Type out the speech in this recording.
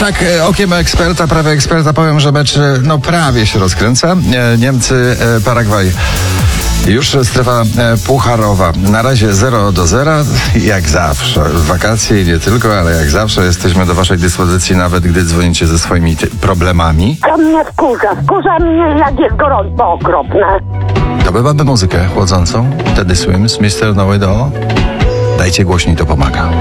Tak, okiem eksperta, prawie eksperta powiem, że mecz prawie się rozkręca. Niemcy, Paragwaj. Już strefa pucharowa. Na razie 0-0. Jak zawsze. W wakacje i nie tylko, ale jak zawsze jesteśmy do waszej dyspozycji, nawet gdy dzwonicie ze swoimi problemami. To mnie wkurza. Wkurza mnie, jak jest gorąco okropne. To by mamy muzykę chłodzącą. Teddy Swims, Mr. Know It All. Dajcie głośniej, to pomaga.